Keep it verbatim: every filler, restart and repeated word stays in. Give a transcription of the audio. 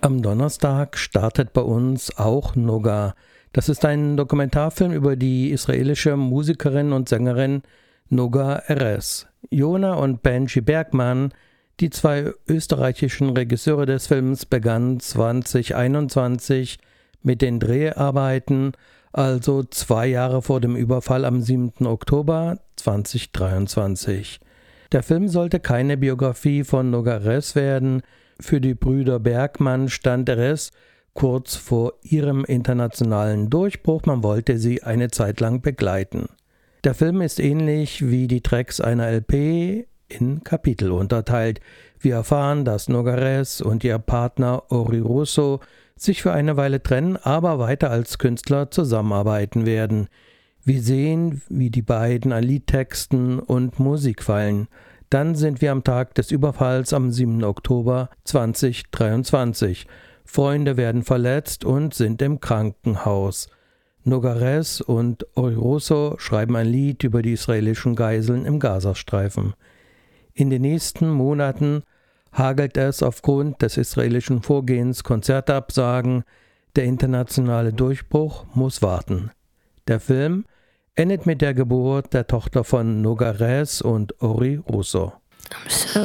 Am Donnerstag startet bei uns auch Noga. Das ist ein Dokumentarfilm über die israelische Musikerin und Sängerin Noga Erez. Jona und Benji Bergmann, die zwei österreichischen Regisseure des Films, begannen zwanzig einundzwanzig mit den Dreharbeiten, also zwei Jahre vor dem Überfall am siebten Oktober zweitausenddreiundzwanzig. Der Film sollte keine Biografie von Noga Erez werden. Für die Brüder Bergmann stand Erez kurz vor ihrem internationalen Durchbruch. Man wollte sie eine Zeit lang begleiten. Der Film ist ähnlich wie die Tracks einer L P in Kapitel unterteilt. Wir erfahren, dass Noga Erez und ihr Partner Ori Russo sich für eine Weile trennen, aber weiter als Künstler zusammenarbeiten werden. Wir sehen, wie die beiden an Liedtexten und Musik feilen. Dann sind wir am Tag des Überfalls am siebten Oktober zweitausenddreiundzwanzig. Freunde werden verletzt und sind im Krankenhaus. Noga Erez und Ori Russo schreiben ein Lied über die israelischen Geiseln im Gazastreifen. In den nächsten Monaten hagelt es aufgrund des israelischen Vorgehens Konzertabsagen. Der internationale Durchbruch muss warten. Der Film endet mit der Geburt der Tochter von Noga Erez und Ori Russo.